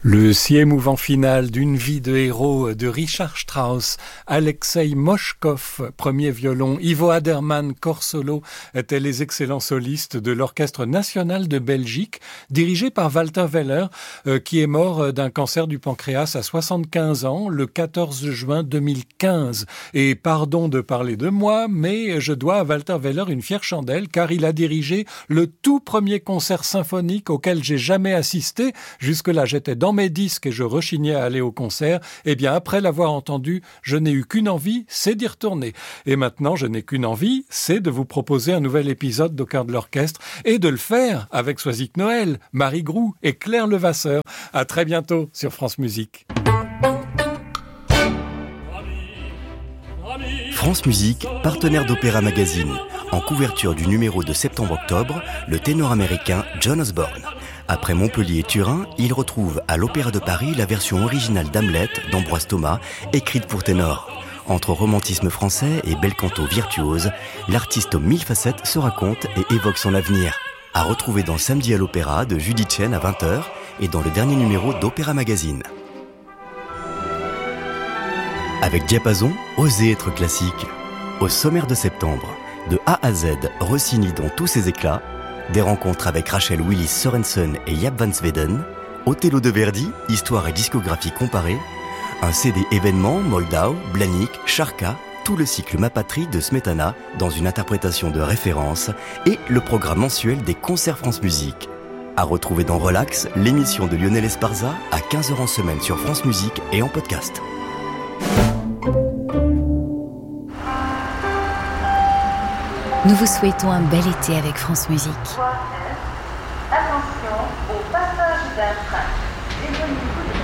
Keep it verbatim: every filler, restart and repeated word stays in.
Le si émouvant final d'une vie de héros de Richard Strauss, Alexei Moshkov, premier violon, Ivo Haderman, corps solo, étaient les excellents solistes de l'Orchestre national de Belgique, dirigé par Walter Weller, euh, qui est mort d'un cancer du pancréas à soixante-quinze ans, le quatorze juin deux mille quinze. Et pardon de parler de moi, mais je dois à Walter Weller une fière chandelle, car il a dirigé le tout premier concert symphonique auquel j'ai jamais assisté. Jusque-là, j'étais dans mes disques et je rechignais à aller au concert. Eh bien, après l'avoir entendu, je n'ai eu qu'une envie, c'est d'y retourner. Et maintenant, je n'ai qu'une envie, c'est de vous proposer un nouvel épisode d'Au cœur de l'orchestre et de le faire avec Soisic Noël, Marie Groux et Claire Levasseur. À très bientôt sur France Musique. France Musique, partenaire d'Opéra Magazine. En couverture du numéro de septembre-octobre, le ténor américain John Osborne. Après Montpellier et Turin, il retrouve à l'Opéra de Paris la version originale d'Hamlet d'Ambroise Thomas, écrite pour ténor. Entre romantisme français et bel canto virtuose, l'artiste aux mille facettes se raconte et évoque son avenir. À retrouver dans Samedi à l'Opéra de Judith Chen à vingt heures et dans le dernier numéro d'Opéra Magazine. Avec Diapason, osez être classique. Au sommaire de septembre, de A à Z, Rossini dans tous ses éclats, des rencontres avec Rachel Willis Sorensen et Jaap van Zweden, Othello de Verdi, histoire et discographie comparée, un C D événement Moldau, Blahnik, Charka, tout le cycle Ma Patrie de Smetana dans une interprétation de référence et le programme mensuel des concerts France Musique. À retrouver dans Relax, l'émission de Lionel Esparza à quinze heures en semaine sur France Musique et en podcast. Nous vous souhaitons un bel été avec France Musique. Attention au passage d'un train. Désolé.